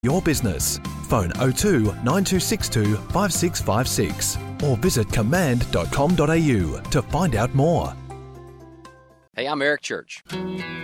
your business. Phone 02 9262 5656 or visit command.com.au to find out more. Hey, I'm Eric Church.